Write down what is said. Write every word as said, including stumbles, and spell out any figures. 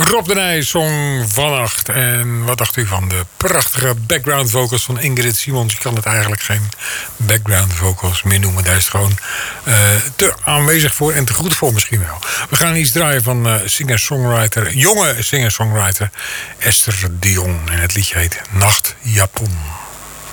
Rob de Nij zong vannacht. En wat dacht u van de prachtige background vocals van Ingrid Simons? Je kan het eigenlijk geen background vocals meer noemen. Daar is het gewoon uh, te aanwezig voor en te goed voor misschien wel. We gaan iets draaien van uh, singer-songwriter, jonge singer-songwriter Esther Dion. En het liedje heet Nachtjapon.